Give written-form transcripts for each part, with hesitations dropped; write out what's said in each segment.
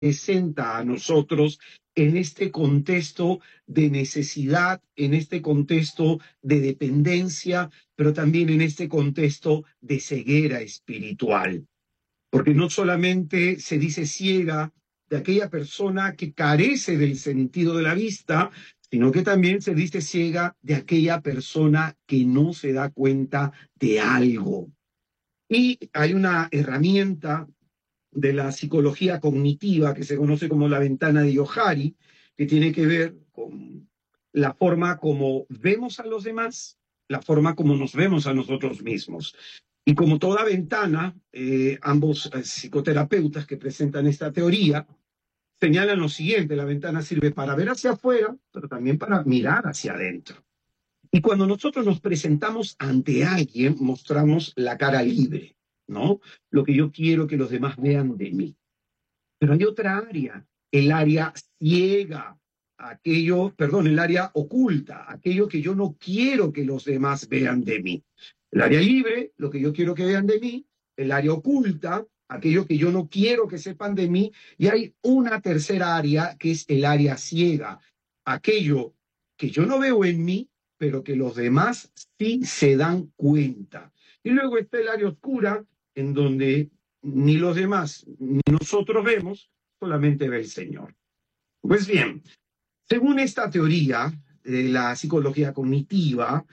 presenta a nosotros en este contexto de necesidad, en este contexto de dependencia, pero también en este contexto de ceguera espiritual. Porque no solamente se dice ciega de aquella persona que carece del sentido de la vista, sino que también se dice ciega de aquella persona que no se da cuenta de algo. Y hay una herramienta de la psicología cognitiva que se conoce como la ventana de Johari, que tiene que ver con la forma como vemos a los demás, la forma como nos vemos a nosotros mismos. Y como toda ventana, ambos psicoterapeutas que presentan esta teoría señalan lo siguiente: la ventana sirve para ver hacia afuera, pero también para mirar hacia adentro. Y cuando nosotros nos presentamos ante alguien, mostramos la cara libre, ¿no? Lo que yo quiero que los demás vean de mí. Pero hay otra área, el área ciega, el área oculta, aquello que yo no quiero que los demás vean de mí. El área libre, lo que yo quiero que vean de mí; el área oculta, aquello que yo no quiero que sepan de mí; y hay una tercera área que es el área ciega, aquello que yo no veo en mí, pero que los demás sí se dan cuenta. Y luego está el área oscura, en donde ni los demás ni nosotros vemos, solamente ve el Señor. Pues bien, según esta teoría de la psicología cognitiva,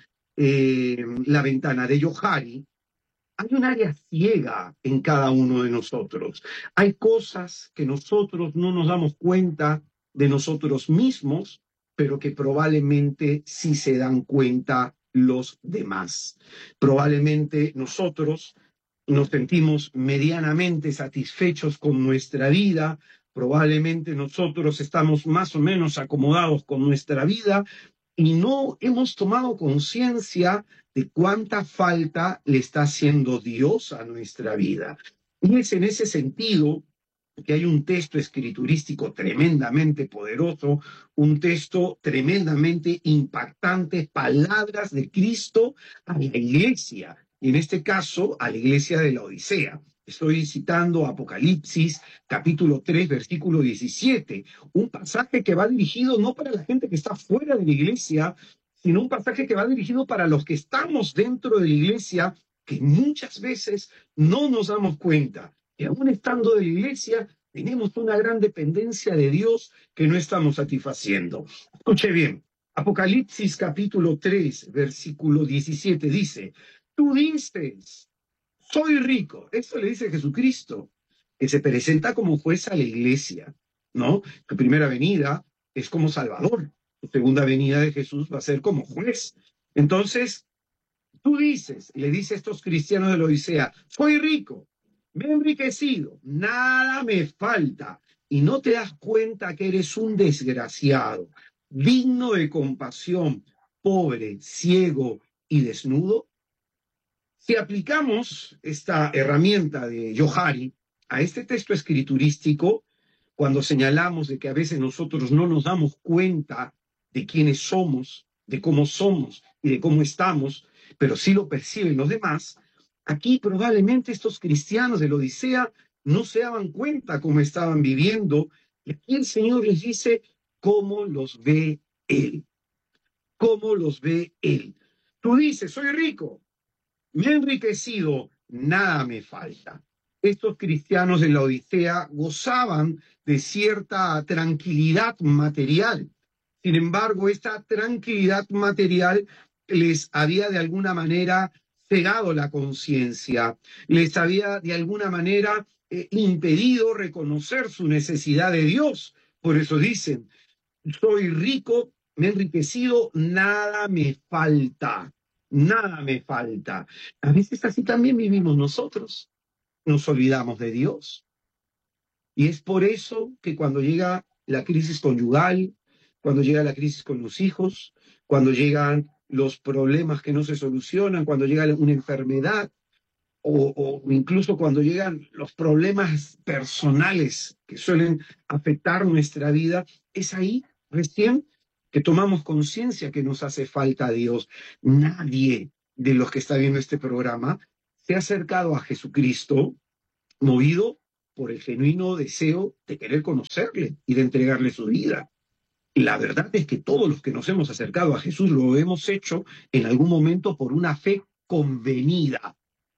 la ventana de Johari, hay un área ciega en cada uno de nosotros. Hay cosas que nosotros no nos damos cuenta de nosotros mismos, pero que probablemente sí se dan cuenta los demás. Probablemente nosotros nos sentimos medianamente satisfechos con nuestra vida, probablemente nosotros estamos más o menos acomodados con nuestra vida y no hemos tomado conciencia de cuánta falta le está haciendo Dios a nuestra vida. Y es en ese sentido que hay un texto escriturístico tremendamente poderoso, un texto tremendamente impactante, palabras de Cristo a la iglesia, y en este caso a la iglesia de la Odisea. Estoy citando Apocalipsis, capítulo 3, versículo 17, un pasaje que va dirigido no para la gente que está fuera de la iglesia, sino un pasaje que va dirigido para los que estamos dentro de la iglesia, que muchas veces no nos damos cuenta que aún estando de la iglesia tenemos una gran dependencia de Dios que no estamos satisfaciendo. Escuche bien, Apocalipsis capítulo 3, versículo 17 dice: tú dices, soy rico. Esto le dice Jesucristo, que se presenta como juez a la iglesia, ¿no? Su primera venida es como Salvador, su segunda venida de Jesús va a ser como juez. Entonces, tú dices, le dice a estos cristianos de la Odisea, soy rico, me he enriquecido, nada me falta, y no te das cuenta que eres un desgraciado, digno de compasión, pobre, ciego y desnudo. Si aplicamos esta herramienta de Johari a este texto escriturístico, cuando señalamos de que a veces nosotros no nos damos cuenta de quiénes somos, de cómo somos y de cómo estamos, pero sí lo perciben los demás, aquí probablemente estos cristianos de la Odisea no se daban cuenta cómo estaban viviendo, y aquí el Señor les dice cómo los ve Él, cómo los ve Él. Tú dices, soy rico, me he enriquecido, nada me falta. Estos cristianos en la Odisea gozaban de cierta tranquilidad material. Sin embargo, esta tranquilidad material les había de alguna manera cegado la conciencia, les había de alguna manera impedido reconocer su necesidad de Dios. Por eso dicen, soy rico, me he enriquecido, nada me falta, nada me falta. A veces así también vivimos nosotros, nos olvidamos de Dios. Y es por eso que cuando llega la crisis conyugal, cuando llega la crisis con los hijos, cuando llegan los problemas que no se solucionan, cuando llega una enfermedad, o incluso cuando llegan los problemas personales que suelen afectar nuestra vida, es ahí recién que tomamos conciencia que nos hace falta Dios. Nadie de los que está viendo este programa se ha acercado a Jesucristo movido por el genuino deseo de querer conocerle y de entregarle su vida. La verdad es que todos los que nos hemos acercado a Jesús lo hemos hecho en algún momento por una fe convenida,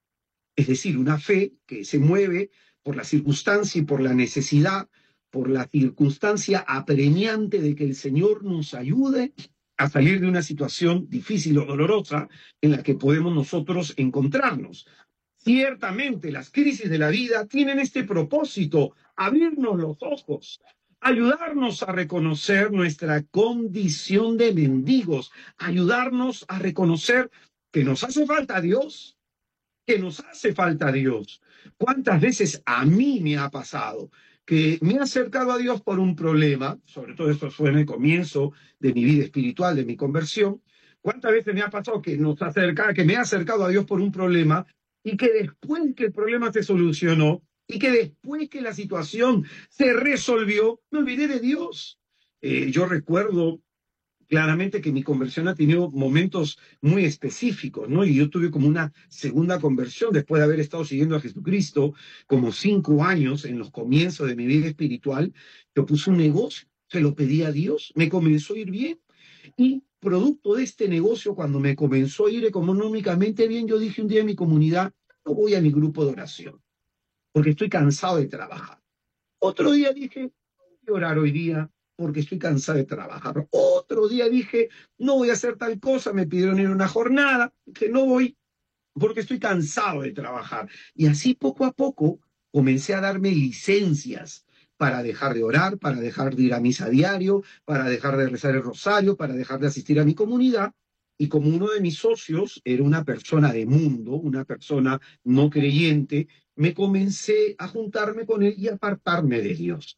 es decir, una fe que se mueve por la circunstancia y por la necesidad, por la circunstancia apremiante de que el Señor nos ayude a salir de una situación difícil o dolorosa en la que podemos nosotros encontrarnos. Ciertamente las crisis de la vida tienen este propósito, abrirnos los ojos, ayudarnos a reconocer nuestra condición de mendigos, ayudarnos a reconocer que nos hace falta Dios, que nos hace falta Dios. ¿Cuántas veces a mí me ha pasado que me he acercado a Dios por un problema? Sobre todo esto fue en el comienzo de mi vida espiritual, de mi conversión. ¿Cuántas veces me ha pasado que que me he acercado a Dios por un problema y que después que el problema se solucionó y que después que la situación se resolvió, me olvidé de Dios? Yo recuerdo claramente que mi conversión ha tenido momentos muy específicos, ¿no? Y yo tuve como una segunda conversión después de haber estado siguiendo a Jesucristo como 5 años en los comienzos de mi vida espiritual. Yo puse un negocio, se lo pedí a Dios, me comenzó a ir bien y producto de este negocio, cuando me comenzó a ir económicamente bien, yo dije un día en mi comunidad, no voy a mi grupo de oración porque estoy cansado de trabajar. Otro día dije, voy a orar hoy día porque estoy cansado de trabajar. Otro día dije, no voy a hacer tal cosa, me pidieron ir a una jornada, que no voy porque estoy cansado de trabajar. Y así poco a poco comencé a darme licencias para dejar de orar, para dejar de ir a misa diario, para dejar de rezar el rosario, para dejar de asistir a mi comunidad. Y como uno de mis socios era una persona de mundo, una persona no creyente, me comencé a juntarme con él y a apartarme de Dios.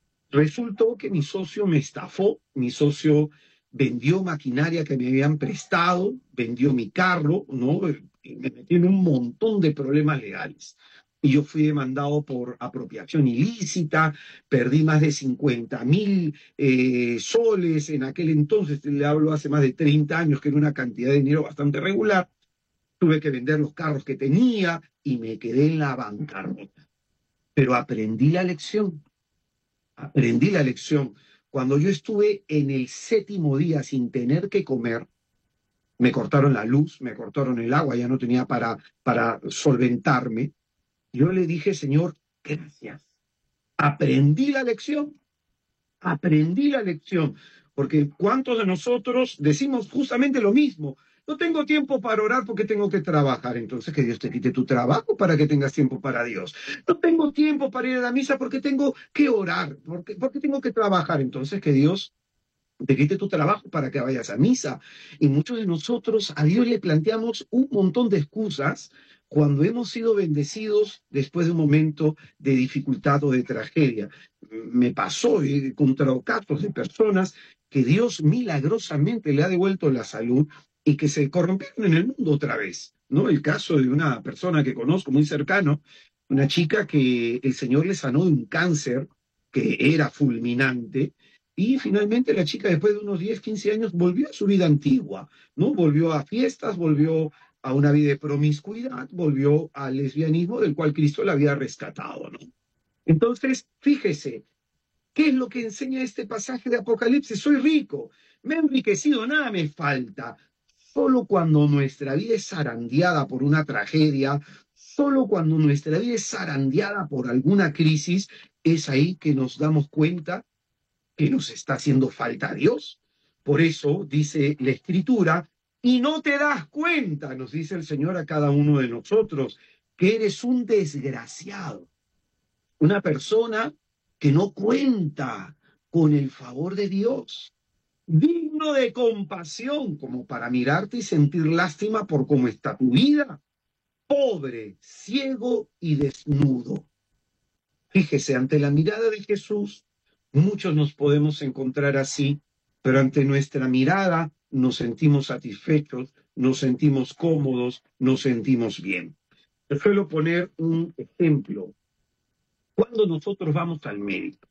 Resultó que mi socio me estafó, mi socio vendió maquinaria que me habían prestado, vendió mi carro, ¿no? Y me metí en un montón de problemas legales. Y yo fui demandado por apropiación ilícita, perdí más de 50.000 soles en aquel entonces, le hablo hace más de 30 años, que era una cantidad de dinero bastante regular. Tuve que vender los carros que tenía y me quedé en la bancarrota. Pero aprendí la lección. Cuando yo estuve en el 7.º día sin tener que comer, me cortaron la luz, me cortaron el agua, ya no tenía para solventarme. Yo le dije, Señor, gracias. Aprendí la lección, aprendí la lección, porque ¿cuántos de nosotros decimos justamente lo mismo? No tengo tiempo para orar porque tengo que trabajar. Entonces que Dios te quite tu trabajo para que tengas tiempo para Dios. No tengo tiempo para ir a la misa porque tengo que orar, porque tengo que trabajar. Entonces que Dios te quite tu trabajo para que vayas a misa. Y muchos de nosotros a Dios le planteamos un montón de excusas cuando hemos sido bendecidos después de un momento de dificultad o de tragedia. Me pasó, he encontrado casos de personas que Dios milagrosamente le ha devuelto la salud y que se corrompieron en el mundo otra vez, ¿no? El caso de una persona que conozco muy cercano, una chica que el Señor le sanó de un cáncer que era fulminante, y finalmente la chica, después de unos 10, 15 años, volvió a su vida antigua, ¿no? Volvió a fiestas, volvió a una vida de promiscuidad, volvió al lesbianismo del cual Cristo la había rescatado, ¿no? Entonces, fíjese, ¿qué es lo que enseña este pasaje de Apocalipsis? Soy rico, me he enriquecido, nada me falta. Solo cuando nuestra vida es zarandeada por una tragedia, solo cuando nuestra vida es zarandeada por alguna crisis, es ahí que nos damos cuenta que nos está haciendo falta a Dios. Por eso dice la Escritura, y no te das cuenta, nos dice el Señor a cada uno de nosotros, que eres un desgraciado, una persona que no cuenta con el favor de Dios, digno de compasión, como para mirarte y sentir lástima por cómo está tu vida, pobre, ciego y desnudo. Fíjese, ante la mirada de Jesús, muchos nos podemos encontrar así, pero ante nuestra mirada nos sentimos satisfechos, nos sentimos cómodos, nos sentimos bien. Yo suelo poner un ejemplo. Cuando nosotros vamos al médico,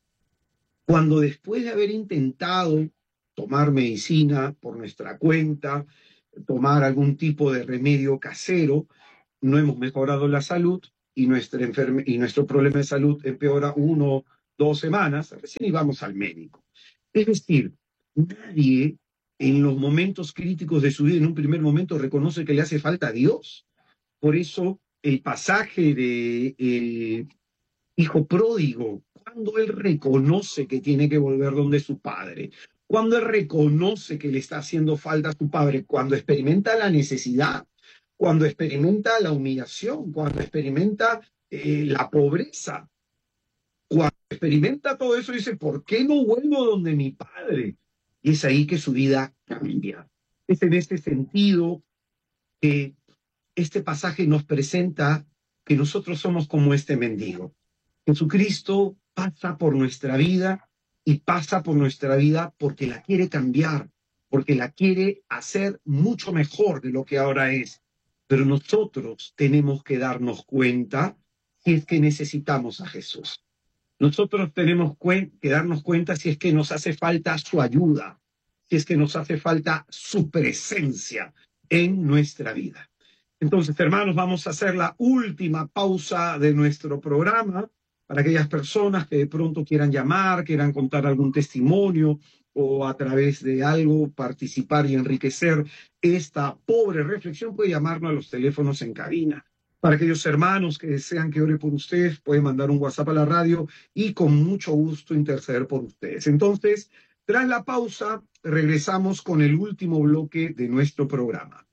cuando después de haber intentado tomar medicina por nuestra cuenta, tomar algún tipo de remedio casero, no hemos mejorado la salud y nuestro problema de salud empeora 1 o 2 semanas, recién íbamos al médico. Es decir, nadie en los momentos críticos de su vida, en un primer momento, reconoce que le hace falta a Dios. Por eso el pasaje de hijo pródigo, cuando él reconoce que tiene que volver donde su padre, cuando él reconoce que le está haciendo falta a su padre, cuando experimenta la necesidad, cuando experimenta la humillación, cuando experimenta la pobreza, cuando experimenta todo eso, dice, ¿por qué no vuelvo donde mi padre? Y es ahí que su vida cambia. Es en este sentido que este pasaje nos presenta que nosotros somos como este mendigo. Jesucristo pasa por nuestra vida y pasa por nuestra vida porque la quiere cambiar, porque la quiere hacer mucho mejor de lo que ahora es. Pero nosotros tenemos que darnos cuenta si es que necesitamos a Jesús. Nosotros tenemos que darnos cuenta si es que nos hace falta su ayuda, si es que nos hace falta su presencia en nuestra vida. Entonces, hermanos, vamos a hacer la última pausa de nuestro programa para aquellas personas que de pronto quieran llamar, quieran contar algún testimonio o a través de algo participar y enriquecer esta pobre reflexión, puede llamarnos a los teléfonos en cabina. Para aquellos hermanos que desean que ore por ustedes, pueden mandar un WhatsApp a la radio y con mucho gusto interceder por ustedes. Entonces, tras la pausa, regresamos con el último bloque de nuestro programa.